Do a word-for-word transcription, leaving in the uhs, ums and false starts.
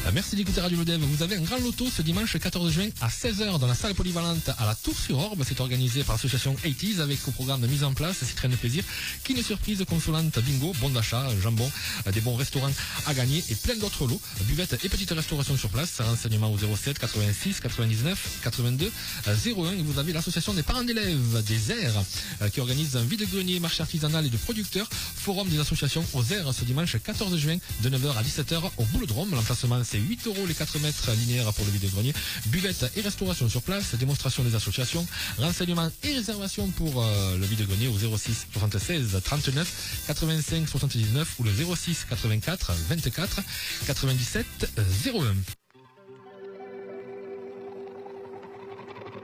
Euh, Merci d'écouter Radio Le Dev. Vous avez un grand loto ce dimanche quatorze juin à seize heures dans la salle polyvalente à la Tour-sur-Orbe. C'est organisé par l'association eighties avec au programme de mise en place Citraine de plaisir, Kine surprise, consolante, bingo, bon d'achat, jambon, euh, des bons restaurants à gagner et plein d'autres lots. Buvette et petite restauration sur place. Renseignements au zéro sept quatre-vingt-six quatre-vingt-dix-neuf quatre-vingt-deux zéro un. Et vous avez l'association des parents d'élèves des Airs euh, qui organise un vide-grenier, marché artisanal et de producteurs. Forum des associations aux Airs ce dimanche quatorze juin de neuf heures à dix-sept heures au Boulodrome. L'emplacement c'est huit euros les quatre mètres linéaires pour le vide-grenier. Buvette et restauration sur place. Démonstration des associations. Renseignements et réservations pour euh, le vide-grenier au zéro six soixante-seize trente-neuf quatre-vingt-cinq soixante-dix-neuf ou le zéro six quatre-vingt-quatre vingt-quatre quatre-vingt-dix-sept zéro un.